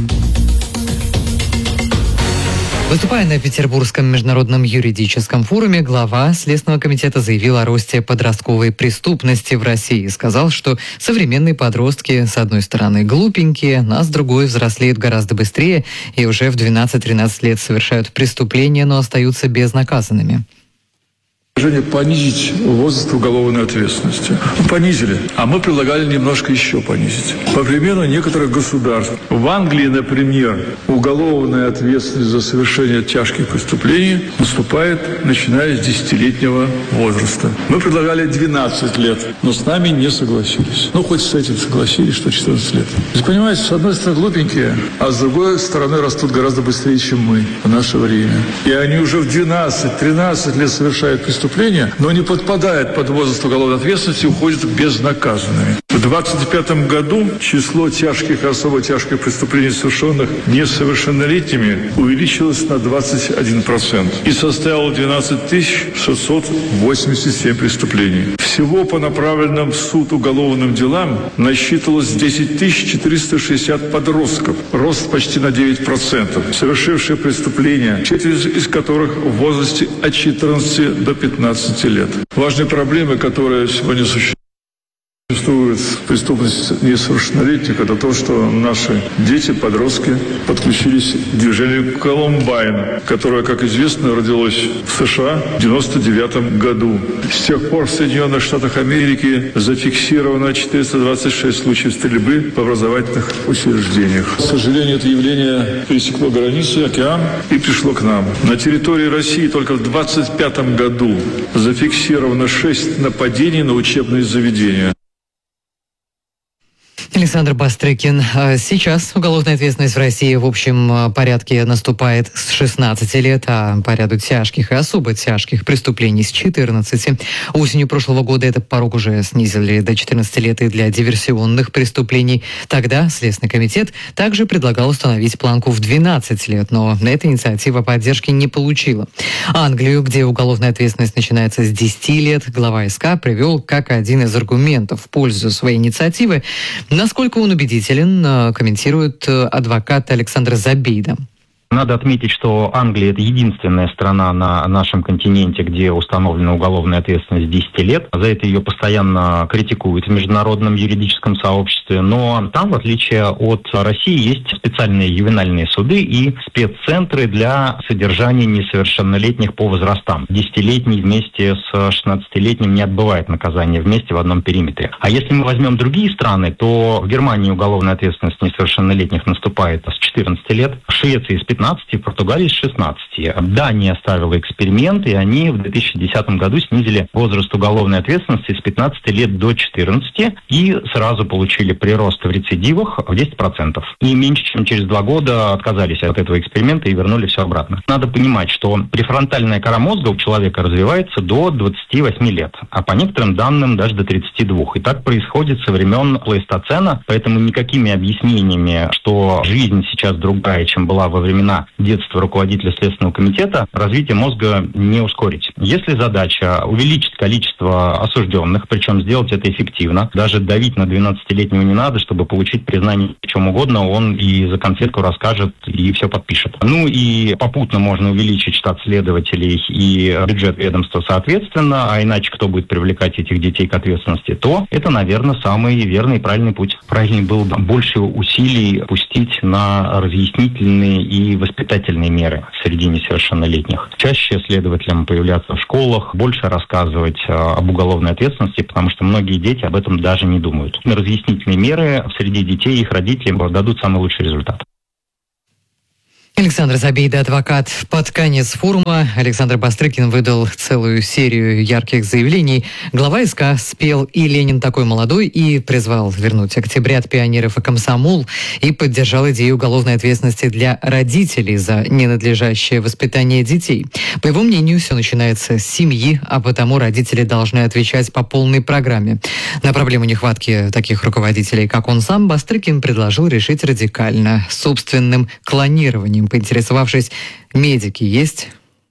Выступая на Петербургском международном юридическом форуме, глава Следственного комитета заявил о росте подростковой преступности в России. Сказал, что современные подростки, с одной стороны, глупенькие, а с другой взрослеют гораздо быстрее и уже в двенадцать-тринадцать лет совершают преступления, но остаются безнаказанными. Предложение понизить возраст уголовной ответственности. Понизили, а мы предлагали немножко еще понизить. По примеру некоторых государств. В Англии, например, уголовная ответственность за совершение тяжких преступлений наступает, начиная с десятилетнего возраста. Мы предлагали двенадцать лет, но с нами не согласились. Ну, хоть с этим согласились, что четырнадцать лет. То есть, понимаете, с одной стороны глупенькие, а с другой стороны растут гораздо быстрее, чем мы в наше время. И они уже в двенадцать-тринадцать лет совершают преступления, но не подпадает под возраст уголовной ответственности и уходит безнаказанными. В двадцать пятом году число тяжких и особо тяжких преступлений, совершенных несовершеннолетними, увеличилось на двадцать один процент и составило двенадцать тысяч шестьсот восемьдесят семь преступлений. Всего по направленным в суд уголовным делам насчитывалось десять тысяч четыреста шестьдесят подростков, рост почти на девять процентов, совершившие преступления, четверть из которых в возрасте от четырнадцати до пятнадцати лет. Важные проблемы, которые сегодня существуют, Существует преступность несовершеннолетних, это то, что наши дети, подростки подключились к движению Колумбайн, которое, как известно, родилось в США в девяносто девятом году. С тех пор в Соединенных Штатах Америки зафиксировано четыреста двадцать шесть случаев стрельбы в образовательных учреждениях. К сожалению, это явление пересекло границу, океан и пришло к нам. На территории России только в двадцать пятом году зафиксировано шесть нападений на учебные заведения. Александр Бастрыкин. Сейчас уголовная ответственность в России в общем порядке наступает с шестнадцати лет, а по ряду тяжких и особо тяжких преступлений с четырнадцати. Осенью прошлого года этот порог уже снизили до четырнадцати лет и для диверсионных преступлений. Тогда Следственный комитет также предлагал установить планку в двенадцать лет, но эта инициатива поддержки не получила. Англию, где уголовная ответственность начинается с десяти лет, глава СК привел как один из аргументов в пользу своей инициативы. Насколько он убедителен, комментирует адвокат Александр Забейда. Надо отметить, что Англия – это единственная страна на нашем континенте, где установлена уголовная ответственность десять лет. За это ее постоянно критикуют в международном юридическом сообществе. Но там, в отличие от России, есть специальные ювенальные суды и спеццентры для содержания несовершеннолетних по возрастам. Десятилетний вместе с шестнадцатилетним не отбывает наказание вместе в одном периметре. А если мы возьмем другие страны, то в Германии уголовная ответственность несовершеннолетних наступает с четырнадцати лет, в Швеции с пятнадцати, в Португалии с шестнадцати. Дания ставила эксперимент, и они в две тысячи десятом году снизили возраст уголовной ответственности с пятнадцати лет до четырнадцати и сразу получили прирост в рецидивах в десять процентов. И меньше чем через два года отказались от этого эксперимента и вернули все обратно. Надо понимать, что префронтальная кора мозга у человека развивается до двадцати восьми лет, а по некоторым данным даже до тридцати двух. И так происходит со времен плейстоцена, поэтому никакими объяснениями, что жизнь сейчас другая, чем была во времена на детство руководителя Следственного комитета, развитие мозга не ускорить. Если задача увеличить количество осужденных, причем сделать это эффективно, даже давить на двенадцатилетнего не надо, чтобы получить признание в чем угодно, он и за конфетку расскажет, и все подпишет. Ну и попутно можно увеличить штат следователей и бюджет ведомства соответственно, а иначе кто будет привлекать этих детей к ответственности, то это, наверное, самый верный и правильный путь. Правильнее было бы больше усилий пустить на разъяснительные и воспитательные меры среди несовершеннолетних. Чаще следователям появляться в школах, больше рассказывать об уголовной ответственности, потому что многие дети об этом даже не думают. Разъяснительные меры среди детей и их родителей дадут самый лучший результат. Александр Забейда, адвокат. Под конец форума Александр Бастрыкин выдал целую серию ярких заявлений. Глава СК спел «И Ленин такой молодой» и призвал вернуть октябрят пионеров и комсомол, и поддержал идею уголовной ответственности для родителей за ненадлежащее воспитание детей. По его мнению, все начинается с семьи, а потому родители должны отвечать по полной программе. На проблему нехватки таких руководителей, как он сам, Бастрыкин предложил решить радикально, собственным клонированием. Поинтересовавшись, медики есть?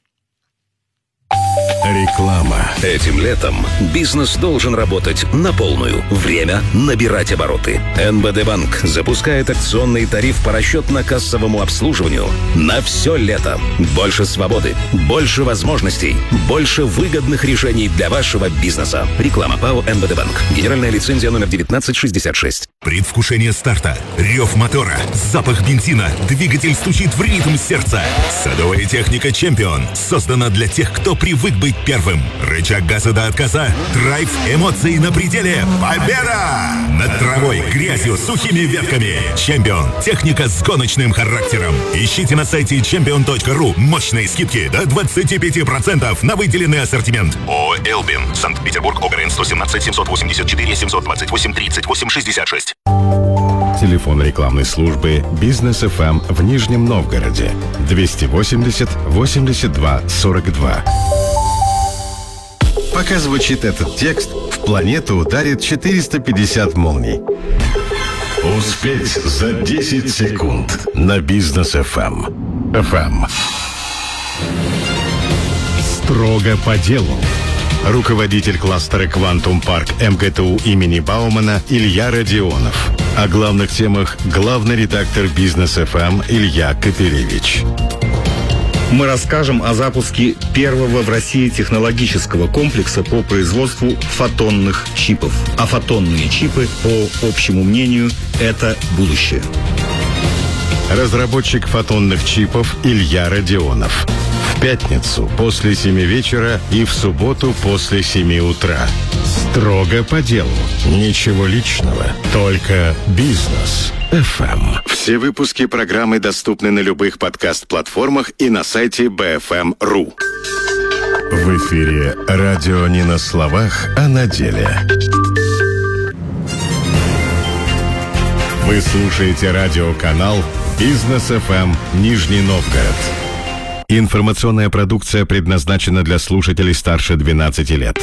Реклама. Этим летом бизнес должен работать на полную. Время набирать обороты. эн бэ дэ Банк запускает акционный тариф по расчетно-кассовому обслуживанию на все лето. Больше свободы, больше возможностей, больше выгодных решений для вашего бизнеса. Реклама ПАО эн бэ дэ Банк. Генеральная лицензия номер девятнадцать шестьдесят шесть. Предвкушение старта, рев мотора, запах бензина, двигатель стучит в ритм сердца. Садовая техника «Чемпион» создана для тех, кто привык быть первым. Рычаг газа до отказа, драйв, эмоции на пределе. Победа! Над травой, грязью, сухими ветками. «Чемпион» — техника с гоночным характером. Ищите на сайте чемпион точка ру мощные скидки до двадцать пять процентов на выделенный ассортимент. ООО «Элбин», Санкт-Петербург, ОГРН сто семнадцать семьсот восемьдесят четыре семьсот двадцать восемь тридцать восемь шестьдесят шесть. Телефон рекламной службы «Бизнес эф эм» в Нижнем Новгороде двести восемьдесят восемьдесят два сорок два. Пока звучит этот текст, в планету ударит четыреста пятьдесят молний. Успеть за десять секунд на Бизнес эф эм. эф эм. Строго по делу. Руководитель кластера «Квантум Парк» эм гэ тэ у имени Баумана Илья Родионов. О главных темах главный редактор Бизнес эф эм Илья Капелевич. Мы расскажем о запуске первого в России технологического комплекса по производству фотонных чипов. А фотонные чипы, по общему мнению, это будущее. Разработчик фотонных чипов Илья Родионов. В пятницу после семи вечера и в субботу после семи утра. Строго по делу. Ничего личного. Только бизнес эф эм. Все выпуски программы доступны на любых подкаст-платформах и на сайте би эф эм точка ру. В эфире радио не на словах, а на деле. Вы слушаете радиоканал «Бизнес эф эм» Нижний Новгород. Информационная продукция предназначена для слушателей старше двенадцати лет.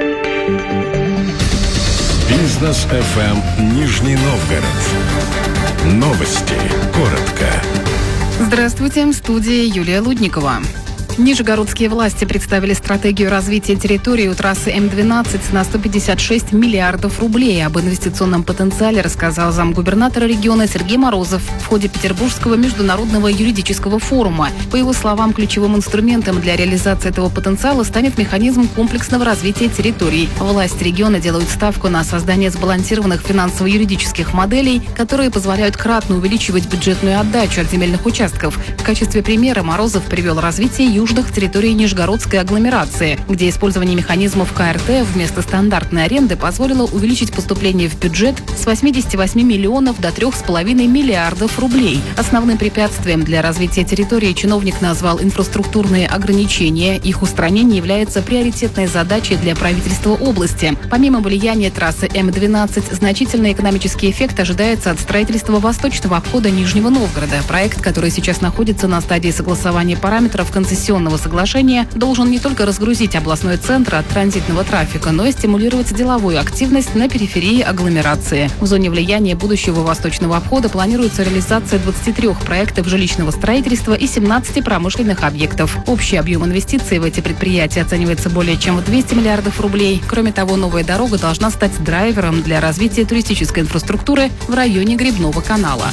Бизнес эф эм Нижний Новгород. Новости. Коротко. Здравствуйте, в студии Юлия Лудникова. Нижегородские власти представили стратегию развития территории у трассы эм двенадцать на сто пятьдесят шесть миллиардов рублей. Об инвестиционном потенциале рассказал замгубернатора региона Сергей Морозов в ходе Петербургского международного юридического форума. По его словам, ключевым инструментом для реализации этого потенциала станет механизм комплексного развития территорий. Власти региона делают ставку на создание сбалансированных финансово-юридических моделей, которые позволяют кратно увеличивать бюджетную отдачу от земельных участков. В качестве примера Морозов привел развитие южных территорий Нижегородской агломерации, где использование механизмов ка эр тэ вместо стандартной аренды позволило увеличить поступление в бюджет с восьмидесяти восьми миллионов до трёх с половиной миллиардов рублей. Основным препятствием для развития территории чиновник назвал инфраструктурные ограничения. Их устранение является приоритетной задачей для правительства области. Помимо влияния трассы эм двенадцать, значительный экономический эффект ожидается от строительства восточного обхода Нижнего Новгорода. Проект, который сейчас находится на стадии согласования параметров концессионного концессионного соглашения должен не только разгрузить областной центр от транзитного трафика, но и стимулировать деловую активность на периферии агломерации. В зоне влияния будущего восточного обхода планируется реализация двадцати трёх проектов жилищного строительства и семнадцати промышленных объектов. Общий объем инвестиций в эти предприятия оценивается более чем в двести миллиардов рублей. Кроме того, новая дорога должна стать драйвером для развития туристической инфраструктуры в районе Грибного канала.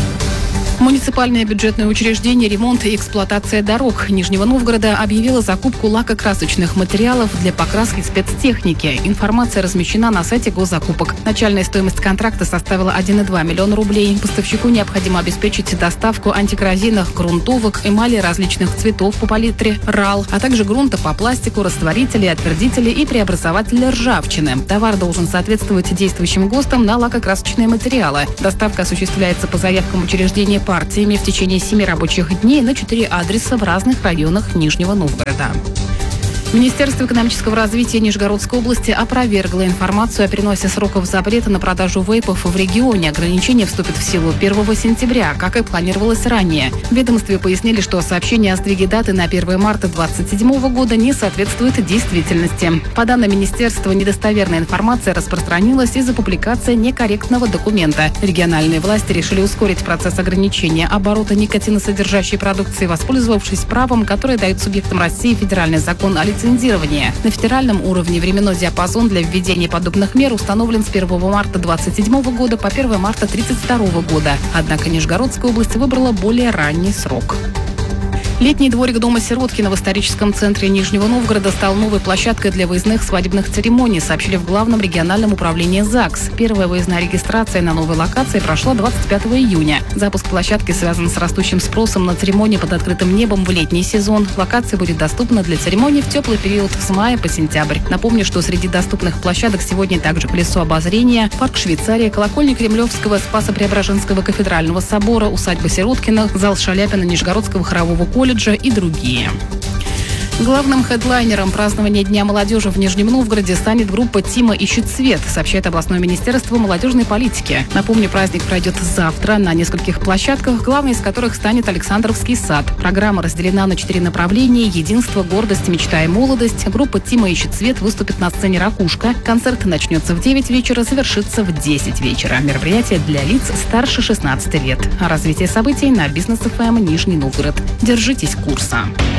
Муниципальное бюджетное учреждение «Ремонт и эксплуатация дорог» Нижнего Новгорода объявило закупку лакокрасочных материалов для покраски спецтехники. Информация размещена на сайте госзакупок. Начальная стоимость контракта составила один и два миллиона рублей. Поставщику необходимо обеспечить доставку антикоррозийных грунтовок, эмали различных цветов по палитре РАЛ, а также грунта по пластику, растворителей, отвердителей и преобразователей ржавчины. Товар должен соответствовать действующим ГОСТам на лакокрасочные материалы. Доставка осуществляется по заявкам учреждения партиями в течение семи рабочих дней на четыре адреса в разных районах Нижнего Новгорода. Министерство экономического развития Нижегородской области опровергло информацию о переносе сроков запрета на продажу вейпов в регионе. Ограничение вступит в силу первого сентября, как и планировалось ранее. В ведомстве пояснили, что сообщение о сдвиге даты на первое марта две тысячи двадцать седьмого года не соответствует действительности. По данным министерства, недостоверная информация распространилась из-за публикации некорректного документа. Региональные власти решили ускорить процесс ограничения оборота никотиносодержащей продукции, воспользовавшись правом, которое дает субъектам России федеральный закон о лицензировании. На федеральном уровне временной диапазон для введения подобных мер установлен с первого марта двадцать седьмого года по первое марта тридцать второго года. Однако Нижегородская область выбрала более ранний срок. Летний дворик дома Сироткина в историческом центре Нижнего Новгорода стал новой площадкой для выездных свадебных церемоний, сообщили в Главном региональном управлении ЗАГС. Первая выездная регистрация на новой локации прошла двадцать пятого июня. Запуск площадки связан с растущим спросом на церемонии под открытым небом в летний сезон. Локация будет доступна для церемоний в теплый период с мая по сентябрь. Напомню, что среди доступных площадок сегодня также колесо обозрения, парк Швейцария, колокольня Кремлевского, Спасо-Преображенского кафедрального собора, усадьба Сироткина, зал Шаляпина Нижегородского хорового колледжа и другие. Главным хедлайнером празднования Дня молодежи в Нижнем Новгороде станет группа «Тима ищет свет», сообщает областное министерство молодежной политики. Напомню, праздник пройдет завтра на нескольких площадках, главной из которых станет Александровский сад. Программа разделена на четыре направления: единство, гордость, мечта и молодость. Группа «Тима ищет свет» выступит на сцене «Ракушка». Концерт начнется в девять вечера, завершится в десять вечера. Мероприятие для лиц старше шестнадцати лет. Развитие событий на Бизнес эф эм Нижний Новгород. Держитесь курса.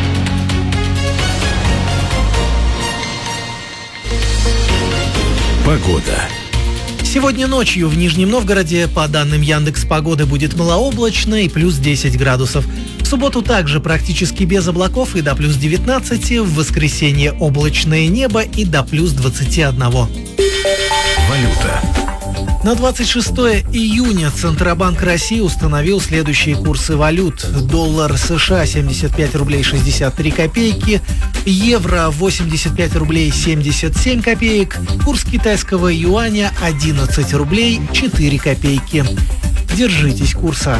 Погода. Сегодня ночью в Нижнем Новгороде, по данным Яндекс.Погоды, будет малооблачно и плюс десять градусов. В субботу также практически без облаков и до плюс девятнадцати. В воскресенье облачное небо и до плюс двадцати одного. Валюта. На двадцать шестое июня Центробанк России установил следующие курсы валют. Доллар США семьдесят пять рублей шестьдесят три копейки, евро восемьдесят пять рублей семьдесят семь копеек, курс китайского юаня одиннадцать рублей четыре копейки. Держитесь курса.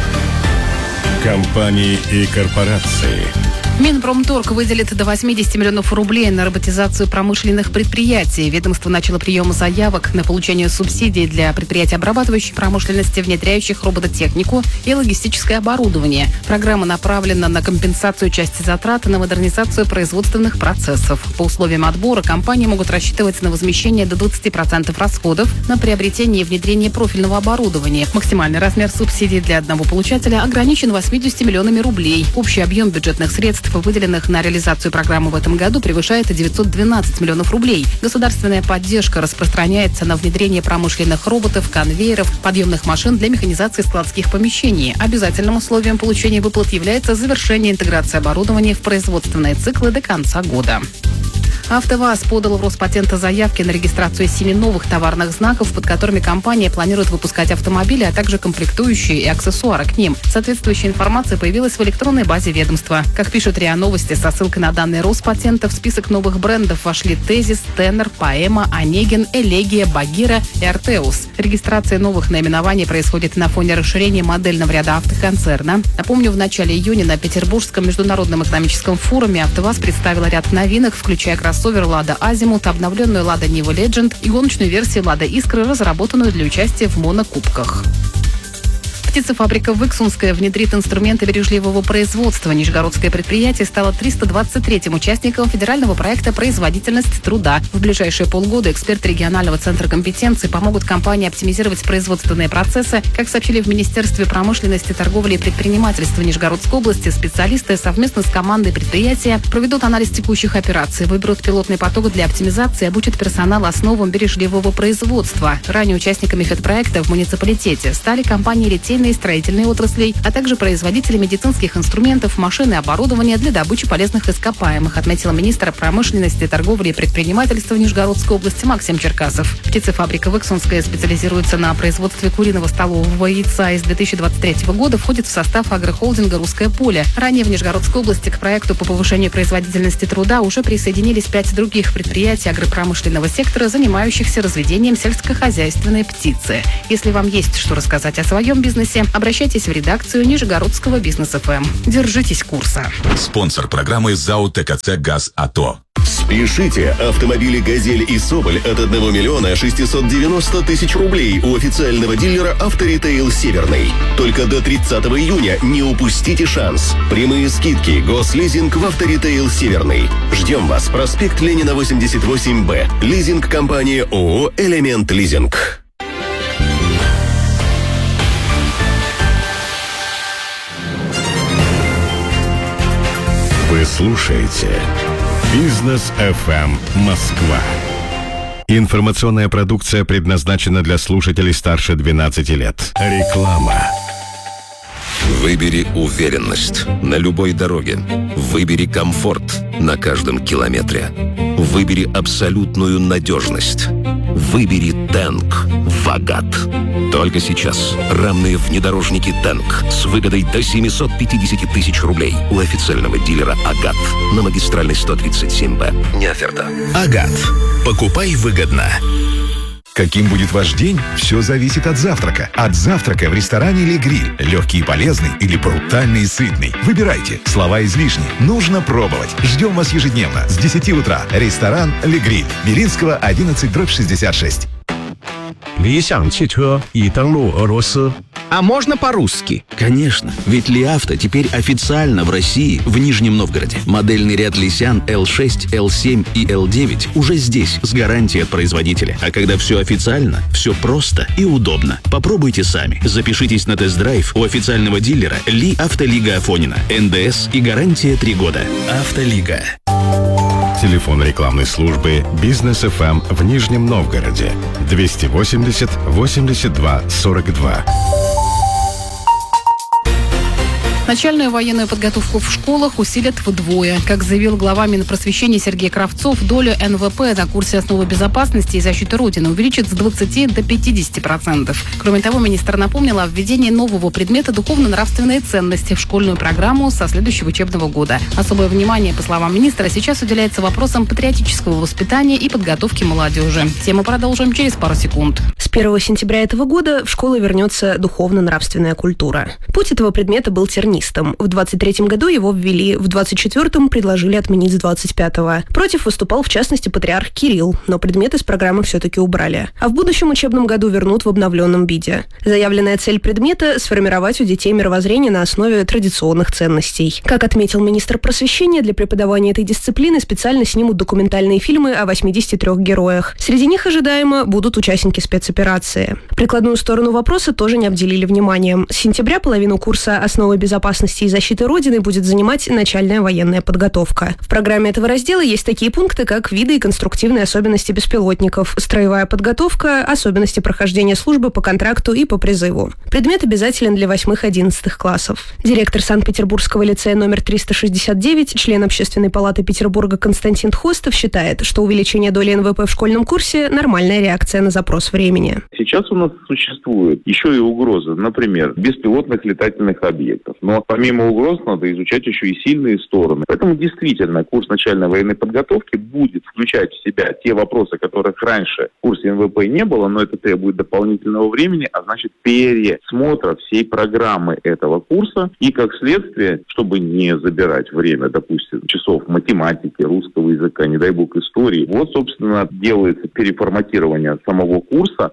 Компании и корпорации. Минпромторг выделит до восьмидесяти миллионов рублей на роботизацию промышленных предприятий. Ведомство начало прием заявок на получение субсидий для предприятий обрабатывающей промышленности, внедряющих робототехнику и логистическое оборудование. Программа направлена на компенсацию части затрат и на модернизацию производственных процессов. По условиям отбора компании могут рассчитывать на возмещение до двадцати процентов расходов на приобретение и внедрение профильного оборудования. Максимальный размер субсидий для одного получателя ограничен восьмидесятью миллионами рублей. Общий объем бюджетных средств, выделенных на реализацию программы в этом году, превышает девятьсот двенадцать миллионов рублей. Государственная поддержка распространяется на внедрение промышленных роботов, конвейеров, подъемных машин для механизации складских помещений. Обязательным условием получения выплат является завершение интеграции оборудования в производственные циклы до конца года. АвтоВАЗ подал в Роспатенты заявки на регистрацию семи новых товарных знаков, под которыми компания планирует выпускать автомобили, а также комплектующие и аксессуары к ним. Соответствующая информация появилась в электронной базе ведомства. Как пишут РИА Новости, со ссылкой на данные Роспатента, в список новых брендов вошли Тезис, Теннер, Поэма, Онегин, Элегия, Багира и Артеус. Регистрация новых наименований происходит на фоне расширения модельного ряда автоконцерна. Напомню, в начале июня на Петербургском международном экономическом форуме АвтоВАЗ представила ряд новинок, включая кроссовер Лада Азимут, обновленную Лада Нива Legend и гоночную версию Лада Искры, разработанную для участия в монокубках. Птицефабрика «Выксунская» внедрит инструменты бережливого производства. Нижегородское предприятие стало триста двадцать третьим участником федерального проекта «Производительность труда». В ближайшие полгода эксперты регионального центра компетенции помогут компании оптимизировать производственные процессы. Как сообщили в Министерстве промышленности, торговли и предпринимательства Нижегородской области, специалисты совместно с командой предприятия проведут анализ текущих операций, выберут пилотный поток для оптимизации и обучат персонал основам бережливого производства. Ранее участниками федпроекта в муниципалитете стали компании литейной и строительной отраслей, а также производители медицинских инструментов, машин и оборудования для добычи полезных ископаемых, отметила министр промышленности, торговли и предпринимательства Нижегородской области Максим Черкасов. Птицефабрика «Выксунская» специализируется на производстве куриного столового яйца и с две тысячи двадцать третьего года входит в состав агрохолдинга «Русское поле». Ранее в Нижегородской области к проекту по повышению производительности труда уже присоединились пять других предприятий агропромышленного сектора, занимающихся разведением сельскохозяйственной птицы. Если вам есть что рассказать о своем бизнесе, обращайтесь в редакцию Нижегородского бизнес-эф эм. Держитесь курса. Спонсор программы ЗАО ТКЦ «ГАЗ АТО». Спешите! Автомобили «Газель» и «Соболь» от одного миллиона шестисот девяноста тысяч рублей у официального дилера «Авторитейл Северный». Только до тридцатого июня не упустите шанс. Прямые скидки, гослизинг в «Авторитейл Северный». Ждем вас. Проспект Ленина, восемьдесят восемь Б. Лизинг-компания ООО «Элемент Лизинг». Вы слушаете Бизнес эф эм Москва. Информационная продукция предназначена для слушателей старше двенадцати лет. Реклама. Выбери уверенность на любой дороге. Выбери комфорт на каждом километре. Выбери абсолютную надежность. Выбери Тэнк Вагат. Только сейчас рамные внедорожники Тэнк с выгодой до семисот пятидесяти тысяч рублей у официального дилера «Агат» на магистральной сто тридцать семь Б. Не оферта. «Агат». Покупай выгодно. Каким будет ваш день, все зависит от завтрака. От завтрака в ресторане «Ле Гриль». Легкий и полезный или брутальный и сытный. Выбирайте. Слова излишни. Нужно пробовать. Ждем вас ежедневно с десяти утра. Ресторан «Ле Гриль». Белинского, одиннадцать, дробь шестьдесят шесть. 理想汽车已登陆俄罗斯。 А можно по-русски? Конечно, ведь Ли Авто теперь официально в России, в Нижнем Новгороде. Модельный ряд Лисян эл шесть, эл семь и эл девять уже здесь, с гарантией от производителя. А когда все официально, все просто и удобно. Попробуйте сами. Запишитесь на тест-драйв у официального дилера Ли Автолига Афонина. эн дэ эс и гарантия три года. Автолига. Телефон рекламной службы «Бизнес эф эм» в Нижнем Новгороде. двести восемьдесят восемьдесят два сорок два. Начальную военную подготовку в школах усилят вдвое. Как заявил глава Минпросвещения Сергей Кравцов, долю эн вэ пэ на курсе «Основы безопасности и защиты Родины» увеличит с двадцати до пятидесяти процентов. Кроме того, министр напомнил о введении нового предмета «Духовно-нравственные ценности» в школьную программу со следующего учебного года. Особое внимание, по словам министра, сейчас уделяется вопросам патриотического воспитания и подготовки молодежи. Тему продолжим через пару секунд. С первого сентября этого года в школы вернется духовно-нравственная культура. Путь этого предмета был тернистым. В двадцать третьем году его ввели, в двадцать четвёртом предложили отменить с двадцать пятого. Против выступал, в частности, патриарх Кирилл, но предмет из программы все-таки убрали. А в будущем учебном году вернут в обновленном виде. Заявленная цель предмета – сформировать у детей мировоззрение на основе традиционных ценностей. Как отметил министр просвещения, для преподавания этой дисциплины специально снимут документальные фильмы о восьмидесяти трёх героях. Среди них, ожидаемо, будут участники спецоперации. Прикладную сторону вопроса тоже не обделили вниманием. С сентября половину курса «Основы безопасности и защиты Родины» будет занимать начальная военная подготовка. В программе этого раздела есть такие пункты, как виды и конструктивные особенности беспилотников, строевая подготовка, особенности прохождения службы по контракту и по призыву. Предмет обязателен для восьмых-одиннадцатых классов. Директор Санкт-Петербургского лицея номер триста шестьдесят девять, член Общественной палаты Петербурга Константин Хостов считает, что увеличение доли эн вэ пэ в школьном курсе – нормальная реакция на запрос времени. Сейчас у нас существует еще и угроза, например, беспилотных летательных объектов. Но помимо угроз надо изучать еще и сильные стороны. Поэтому действительно курс начальной военной подготовки будет включать в себя те вопросы, которых раньше в курсе эн вэ пэ не было, но это требует дополнительного времени, а значит пересмотра всей программы этого курса и, как следствие, чтобы не забирать время, допустим, часов математики, русского языка, не дай бог истории. Вот, собственно, делается переформатирование самого курса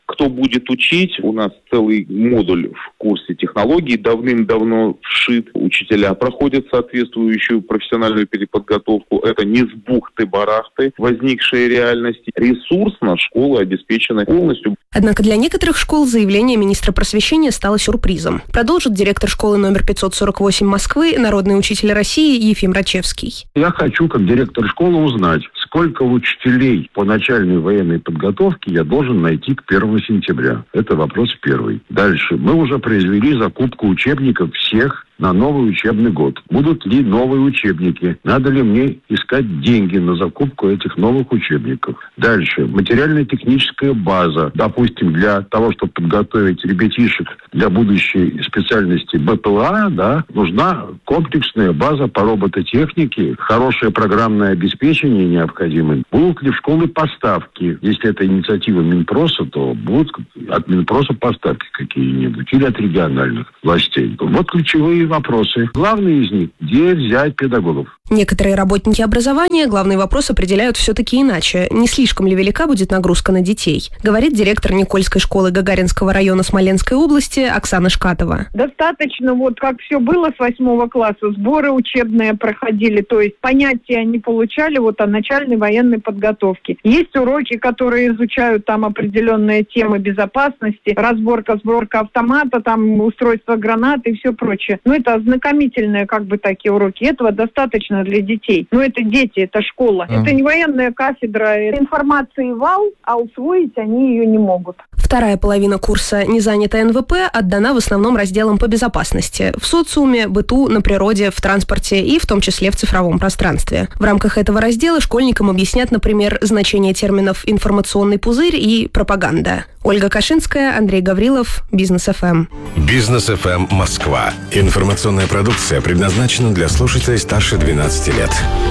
Кто будет учить? У нас целый модуль в курсе технологий давным-давно вшит. Учителя проходят соответствующую профессиональную переподготовку. Это не с бухты-барахты возникшая реальность. Ресурсно школы обеспечены полностью. Однако для некоторых школ заявление министра просвещения стало сюрпризом. Продолжит директор школы номер пятьсот сорок восемь Москвы, народный учитель России Ефим Рачевский. Я хочу, как директор школы, узнать, сколько учителей по начальной военной подготовке я должен найти к первому сентября. Это вопрос первый. Дальше. Мы уже произвели закупку учебников всех на новый учебный год. Будут ли новые учебники? Надо ли мне искать деньги на закупку этих новых учебников? Дальше. Материально-техническая база. Допустим, для того, чтобы подготовить ребятишек для будущей специальности БПЛА, да, нужна комплексная база по робототехнике, хорошее программное обеспечение необходимо. Будут ли в школы поставки? Если это инициатива Минпроса, то будут от Минпроса поставки какие-нибудь или от региональных властей. Вот ключевые вопросы. Главный из них – где взять педагогов? Некоторые работники образования главный вопрос определяют все-таки иначе. Не слишком ли велика будет нагрузка на детей? Говорит директор Никольской школы Гагаринского района Смоленской области Оксана Шкатова. Достаточно, вот как все было с восьмого класса, сборы учебные проходили, то есть понятия они получали вот о начальной военной подготовке. Есть уроки, которые изучают там определенные темы безопасности, разборка, сборка автомата, там устройство гранаты и все прочее. Но это ознакомительные как бы такие уроки. Этого достаточно для детей. Но это дети, это школа. Mm. Это не военная кафедра. Информации вал, а усвоить они ее не могут. Вторая половина курса «Не занято эн вэ пэ» отдана в основном разделам по безопасности. В социуме, быту, на природе, в транспорте и в том числе в цифровом пространстве. В рамках этого раздела школьникам объяснят, например, значение терминов «информационный пузырь» и «пропаганда». Ольга Кашинская, Андрей Гаврилов, Бизнес эф эм. Бизнес эф эм Москва. Информационная продукция предназначена для слушателей старше двенадцати лет.